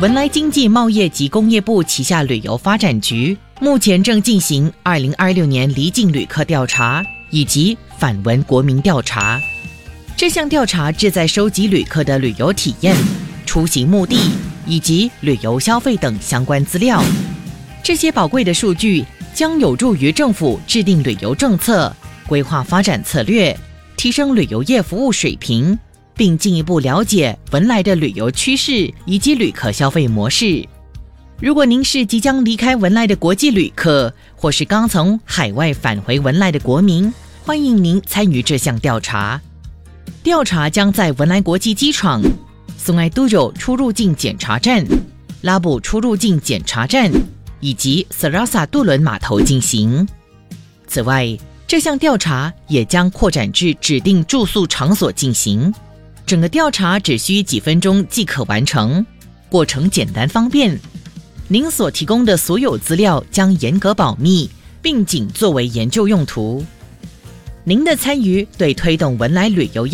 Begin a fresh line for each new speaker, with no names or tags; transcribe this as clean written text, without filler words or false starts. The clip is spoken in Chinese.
文莱经济贸易及工业部旗下旅游发展局目前正进行2026年离境旅客调查以及返文国民调查。这项调查旨在收集旅客的旅游体验、出行目的以及旅游消费等相关资料。这些宝贵的数据将有助于政府制定旅游政策、规划发展策略，提升旅游业服务水平，并进一步了解文莱的旅游趋势以及旅客消费模式。如果您是即将离开文莱的国际旅客，或是刚从海外返回文莱的国民，欢迎您参与这项调查。调查将在文莱国际机场、松埃都州出入境检查站、拉布出入境检查站以及 Serasa 渡轮码头进行。此外，这项调查也将扩展至指定住宿场所进行。整个调查只需几分钟即可完成，过程简单方便。您所提供的所有资料将严格保密，并仅作为研究用途。您的参与对推动文莱旅游业